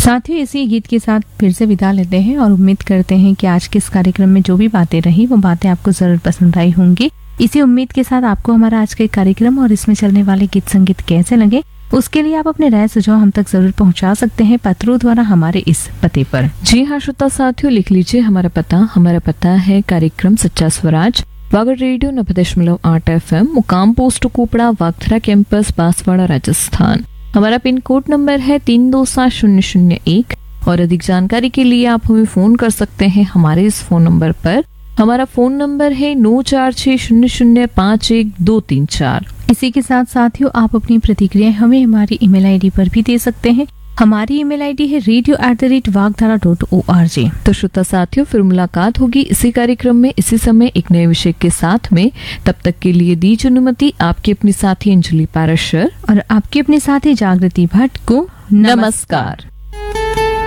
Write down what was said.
साथियों, इसी गीत के साथ फिर से विदा लेते हैं और उम्मीद करते हैं कि आज के इस कार्यक्रम में जो भी बातें रही वो बातें आपको जरूर पसंद आई होंगी। इसी उम्मीद के साथ आपको हमारा आज का कार्यक्रम और इसमें चलने वाले गीत संगीत कैसे लगे, उसके लिए आप अपने राय सुझाव हम तक जरूर पहुंचा सकते हैं पत्रों द्वारा हमारे इस पते पर। जी हाँ श्रोता साथियों, लिख लीजिए हमारा पता है कार्यक्रम सच्चा स्वराज, वागड़ रेडियो 90.8 FM, मुकाम पोस्ट कोपड़ा, वागथरा कैंपस, बांसवाड़ा, राजस्थान। हमारा पिन कोड नंबर है 327001 और अधिक जानकारी के लिए आप हमें फोन कर सकते हैं हमारे इस फोन नंबर पर। हमारा फोन नंबर है 9460051234। इसी के साथ साथियों, आप अपनी प्रतिक्रिया हमें हमारी ईमेल आईडी पर भी दे सकते हैं। हमारी ईमेल आईडी है radio@vagdhara.org। तो श्रोता साथियों, फिर मुलाकात होगी इसी कार्यक्रम में इसी समय एक नए विषय के साथ में। तब तक के लिए दीजिए अनुमति आपकी अपनी साथी अंजलि पाराशर और आपकी अपनी साथी जागृति भट्ट को। नमस्कार।